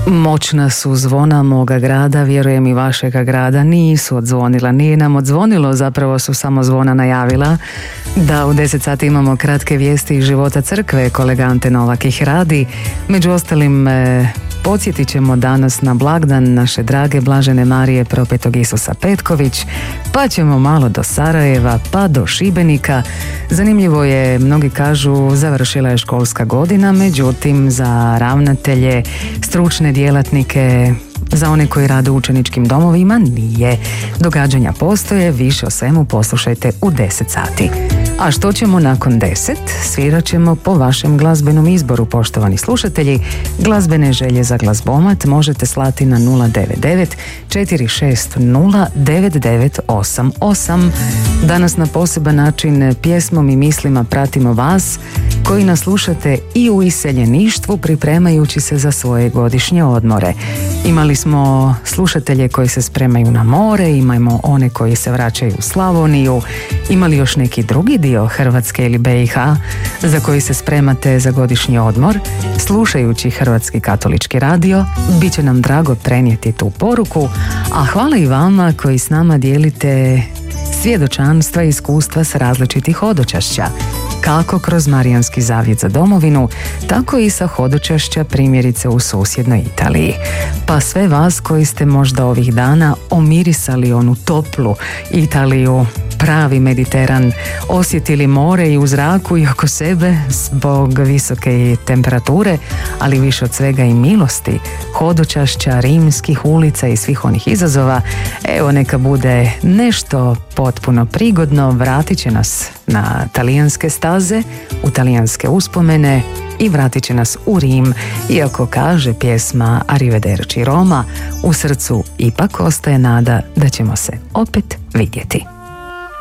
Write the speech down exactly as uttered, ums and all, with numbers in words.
Moćna su zvona moga grada, vjerujem i vašega grada, nisu odzvonila, nije nam odzvonilo, zapravo su samo zvona najavila da u deset sati imamo kratke vijesti iz života crkve. Kolega Ante Novak ih radi. Među ostalim e, podsjetit ćemo danas na blagdan naše drage Blažene Marije Propetog Isusa Petković, pa ćemo malo do Sarajeva, pa do Šibenika. Zanimljivo je, mnogi kažu, završila je školska godina, međutim za ravnatelje, stručne djelatnike, za one koji rade u učeničkim domovima nije. Događanja postoje, više o svemu poslušajte u deset sati. A što ćemo nakon deset? Svirat ćemo po vašem glazbenom izboru, poštovani slušatelji. Glazbene želje za glazbomat možete slati na nula devet devet četiri šest nula devet devet osam osam. Danas na poseban način pjesmom i mislima pratimo vas koji nas slušate i u iseljeništvu pripremajući se za svoje godišnje odmore. Imali smo slušatelje koji se spremaju na more, imamo one koji se vraćaju u Slavoniju, imali još neki drugi dio Hrvatske ili B i H za koji se spremate za godišnji odmor. Slušajući Hrvatski katolički radio, bit će nam drago prenijeti tu poruku, a hvala i vama koji s nama dijelite svjedočanstva i iskustva s različitih hodočašća, kako kroz Marijanski zavjet za domovinu, tako i sa hodočašća primjerice u susjednoj Italiji. Pa sve vas koji ste možda ovih dana omirisali onu toplu Italiju, pravi Mediteran, osjetili more i u zraku i oko sebe zbog visoke temperature, ali više od svega i milosti, hodočašća, rimskih ulica i svih onih izazova, evo neka bude nešto potpuno prigodno, vratit će nas na talijanske staze, u talijanske uspomene i vratit će nas u Rim, iako kaže pjesma Arrivederci Roma, u srcu ipak ostaje nada da ćemo se opet vidjeti.